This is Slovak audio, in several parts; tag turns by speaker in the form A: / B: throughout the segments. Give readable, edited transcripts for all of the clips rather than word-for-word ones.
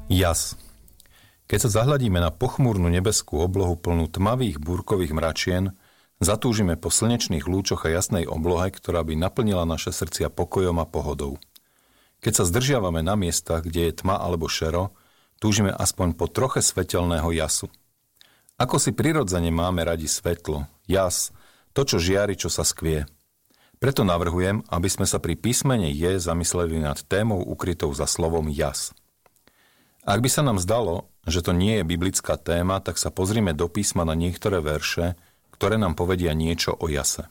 A: Jas. Keď sa zahľadíme na pochmúrnu nebeskú oblohu plnú tmavých búrkových mračien, zatúžime po slnečných lúčoch a jasnej oblohe, ktorá by naplnila naše srdcia pokojom a pohodou. Keď sa zdržiavame na miestach, kde je tma alebo šero, túžime aspoň po troche svetelného jasu. Ako si prirodzene máme radi svetlo, jas, to, čo žiari, čo sa skvie. Preto navrhujem, aby sme sa pri písmene J zamysleli nad témou ukrytou za slovom jas. Ak by sa nám zdalo, že to nie je biblická téma, tak sa pozrime do písma na niektoré verše, ktoré nám povedia niečo o jase.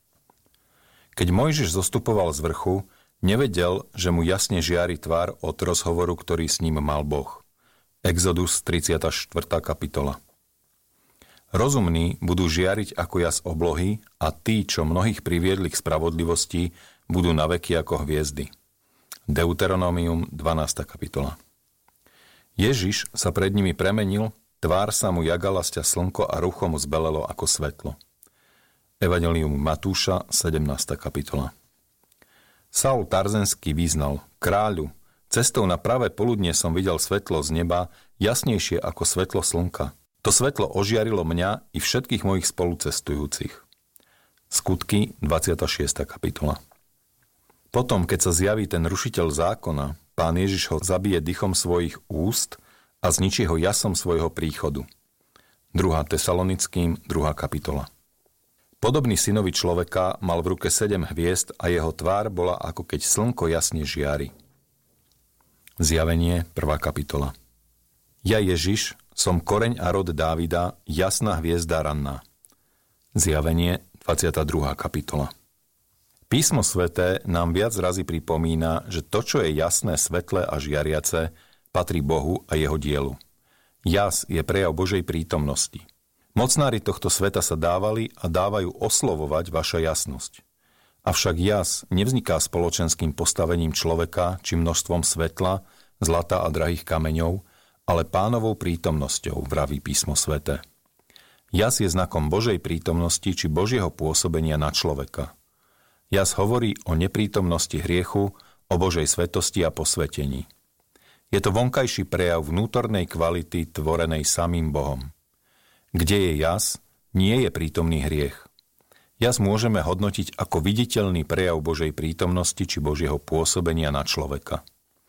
A: Keď Mojžiš zostupoval z vrchu, nevedel, že mu jasne žiari tvár od rozhovoru, ktorý s ním mal Boh. Exodus 34. kapitola. Rozumní budú žiariť ako jas oblohy a tí, čo mnohých priviedli k spravodlivosti, budú naveky ako hviezdy. Deuteronomium 12. kapitola. Ježiš sa pred nimi premenil, tvár sa mu jagala sťa slnko a rucho mu zbelelo ako svetlo. Evanjelium Matúša, 17. kapitola. Saul Tarzenský vyznal: Kráľu, cestou na pravé poludnie som videl svetlo z neba, jasnejšie ako svetlo slnka. To svetlo ožiarilo mňa i všetkých mojich spolucestujúcich. Skutky, 26. kapitola. Potom, keď sa zjaví ten rušiteľ zákona, Pán Ježiš ho zabije dychom svojich úst a zničí ho jasom svojho príchodu. 2. Tesalonickým, 2. kapitola. Podobný synovi človeka mal v ruke 7 hviezd a jeho tvár bola ako keď slnko jasne žiari. Zjavenie, 1. kapitola. Ja Ježiš som koreň a rod Dávida, jasná hviezda ranná. Zjavenie, 22. kapitola. Písmo sväté nám viac razy pripomína, že to, čo je jasné, svetlé a žiariace, patrí Bohu a jeho dielu. Jas je prejav Božej prítomnosti. Mocnári tohto sveta sa dávali a dávajú oslovovať vaša jasnosť. Avšak jas nevzniká spoločenským postavením človeka či množstvom svetla, zlata a drahých kameňov, ale Pánovou prítomnosťou, vraví písmo sväté. Jas je znakom Božej prítomnosti či Božieho pôsobenia na človeka. Jas hovorí o neprítomnosti hriechu, o Božej svetosti a posvetení. Je to vonkajší prejav vnútornej kvality tvorenej samým Bohom. Kde je jas, nie je prítomný hriech. Jas môžeme hodnotiť ako viditeľný prejav Božej prítomnosti či Božieho pôsobenia na človeka.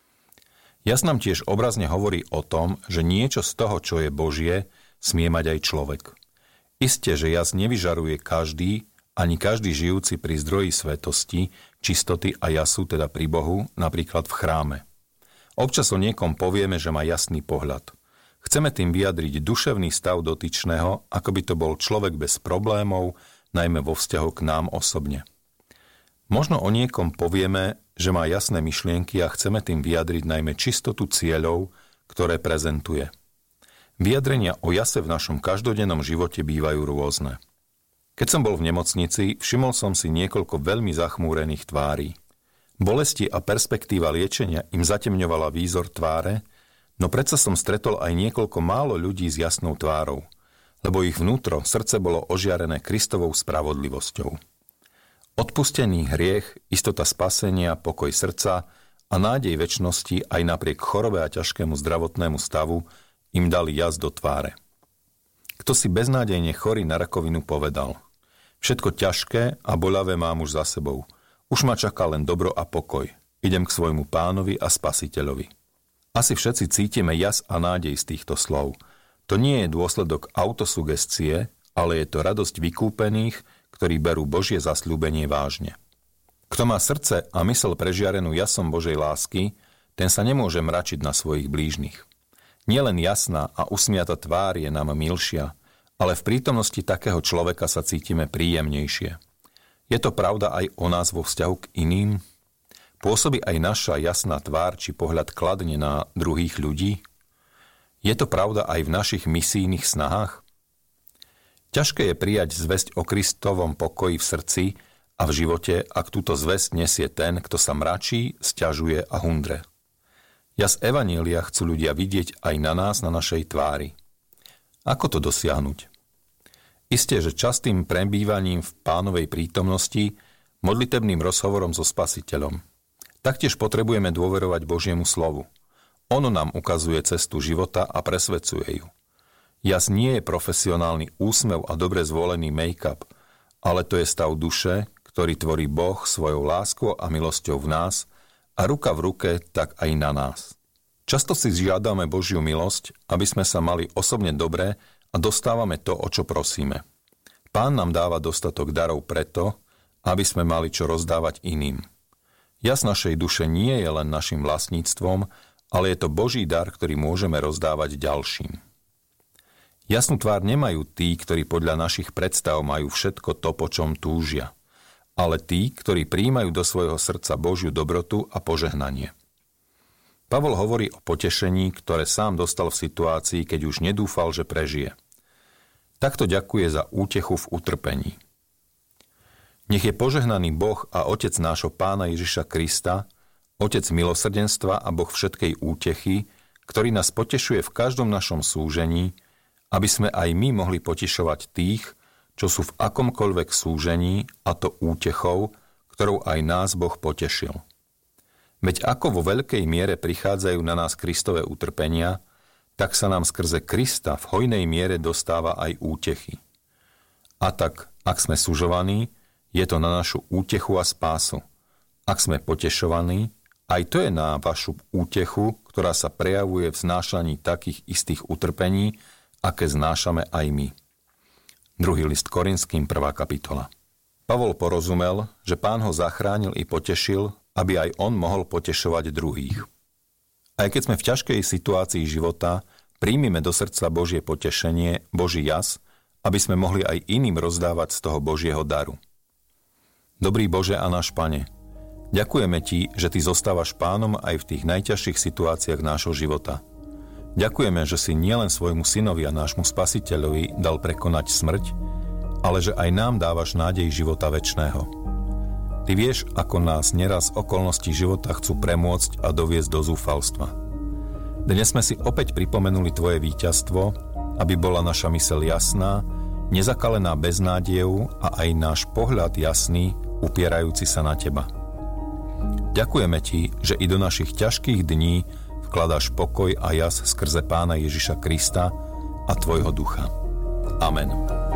A: Jas nám tiež obrazne hovorí o tom, že niečo z toho, čo je Božie, smie mať aj človek. Isté, že jas nevyžaruje každý, ani každý žijúci pri zdroji svetosti, čistoty a jasu, teda pri Bohu, napríklad v chráme. Občas o niekom povieme, že má jasný pohľad. Chceme tým vyjadriť duševný stav dotyčného, ako by to bol človek bez problémov, najmä vo vzťahu k nám osobne. Možno o niekom povieme, že má jasné myšlienky a chceme tým vyjadriť najmä čistotu cieľov, ktoré prezentuje. Vyjadrenia o jase v našom každodennom živote bývajú rôzne. Keď som bol v nemocnici, všimol som si niekoľko veľmi zachmúrených tvári. Bolesti a perspektíva liečenia im zatemňovala výzor tváre, no predsa som stretol aj niekoľko málo ľudí s jasnou tvárou, lebo ich vnútro, srdce bolo ožiarené Kristovou spravodlivosťou. Odpustený hriech, istota spasenia, pokoj srdca a nádej večnosti aj napriek chorobe a ťažkému zdravotnému stavu im dali jas do tváre. Kto si beznádejne chorý na rakovinu povedal: Všetko ťažké a boľavé mám už za sebou. Už ma čaká len dobro a pokoj. Idem k svojmu Pánovi a Spasiteľovi. Asi všetci cítime jas a nádej z týchto slov. To nie je dôsledok autosugestie, ale je to radosť vykúpených, ktorí berú Božie zasľúbenie vážne. Kto má srdce a mysel prežiarenú jasom Božej lásky, ten sa nemôže mračiť na svojich blížnych. Nielen jasná a usmiata tvár je nám milšia, ale v prítomnosti takého človeka sa cítime príjemnejšie. Je to pravda aj o nás vo vzťahu k iným? Pôsobí aj naša jasná tvár či pohľad kladne na druhých ľudí? Je to pravda aj v našich misijných snahách? Ťažké je prijať zvesť o Kristovom pokoji v srdci a v živote, ak túto zvesť nesie ten, kto sa mračí, sťažuje a hundre. Jas evanjelia chcú ľudia vidieť aj na nás, na našej tvári. Ako to dosiahnuť? Isté, že častým prebývaním v Pánovej prítomnosti, modlitebným rozhovorom so Spasiteľom. Taktiež potrebujeme dôverovať Božiemu slovu. Ono nám ukazuje cestu života a presvedcuje ju. Jas nie je profesionálny úsmev a dobre zvolený make-up, ale to je stav duše, ktorý tvorí Boh svojou láskou a milosťou v nás a ruka v ruke tak aj na nás. Často si žiadame Božiu milosť, aby sme sa mali osobne dobre a dostávame to, o čo prosíme. Pán nám dáva dostatok darov preto, aby sme mali čo rozdávať iným. Jas našej duše nie je len našim vlastníctvom, ale je to Boží dar, ktorý môžeme rozdávať ďalším. Jasnú tvár nemajú tí, ktorí podľa našich predstav majú všetko to, po čom túžia, ale tí, ktorí prijímajú do svojho srdca Božiu dobrotu a požehnanie. Pavol hovorí o potešení, ktoré sám dostal v situácii, keď už nedúfal, že prežije. Takto ďakuje za útechu v utrpení. Nech je požehnaný Boh a Otec nášho Pána Ježiša Krista, Otec milosrdenstva a Boh všetkej útechy, ktorý nás potešuje v každom našom súžení, aby sme aj my mohli potešovať tých, čo sú v akomkoľvek súžení, a to útechou, ktorou aj nás Boh potešil. Veď ako vo veľkej miere prichádzajú na nás Kristove utrpenia, tak sa nám skrze Krista v hojnej miere dostáva aj útechy. A tak, ak sme sužovaní, je to na našu útechu a spásu. Ak sme potešovaní, aj to je na vašu útechu, ktorá sa prejavuje v znášaní takých istých utrpení, aké znášame aj my. 2. list Korinským, 1. kapitola. Pavol porozumel, že Pán ho zachránil i potešil, aby aj on mohol potešovať druhých. Aj keď sme v ťažkej situácii života, príjmime do srdca Božie potešenie, Boží jas, aby sme mohli aj iným rozdávať z toho Božieho daru. Dobrý Bože a náš Pane, ďakujeme Ti, že Ty zostávaš Pánom aj v tých najťažších situáciách nášho života. Ďakujeme, že si nielen svojmu synovi a nášmu spasiteľovi dal prekonať smrť, ale že aj nám dávaš nádej života večného. Ty vieš, ako nás neraz okolnosti života chcú premôcť a doviesť do zúfalstva. Dnes sme si opäť pripomenuli Tvoje víťazstvo, aby bola naša myseľ jasná, nezakalená beznádejou a aj náš pohľad jasný, upierajúci sa na Teba. Ďakujeme Ti, že i do našich ťažkých dní vkladáš pokoj a jas skrze Pána Ježiša Krista a Tvojho ducha. Amen.